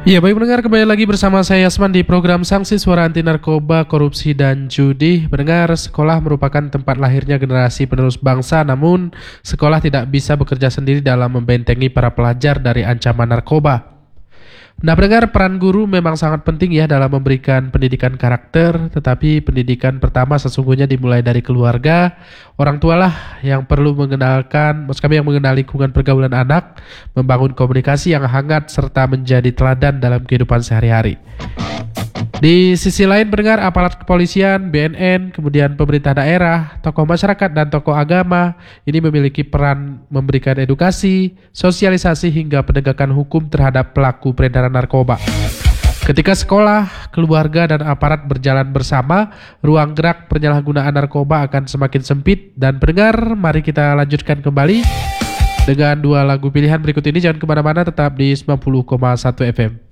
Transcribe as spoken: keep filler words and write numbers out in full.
Iya, baik pendengar, kembali lagi bersama saya Yasman di program Sanksi Suara Anti Narkoba, Korupsi dan Judi. Pendengar, sekolah merupakan tempat lahirnya generasi penerus bangsa, namun sekolah tidak bisa bekerja sendiri dalam membentengi para pelajar dari ancaman narkoba. Nah, pendengar, peran guru memang sangat penting ya dalam memberikan pendidikan karakter, tetapi pendidikan pertama sesungguhnya dimulai dari keluarga. Orang tualah yang perlu mengenalkan, maksud kami yang mengenal lingkungan pergaulan anak, membangun komunikasi yang hangat serta menjadi teladan dalam kehidupan sehari-hari. Di sisi lain, pendengar, aparat kepolisian, B N N, kemudian pemerintah daerah, tokoh masyarakat dan tokoh agama ini memiliki peran memberikan edukasi, sosialisasi hingga penegakan hukum terhadap pelaku peredaran narkoba. Ketika sekolah, keluarga dan aparat berjalan bersama, ruang gerak penyalahgunaan narkoba akan semakin sempit. Dan pendengar, mari kita lanjutkan kembali dengan dua lagu pilihan berikut ini. Jangan kemana-mana, tetap di sembilan puluh koma satu F M.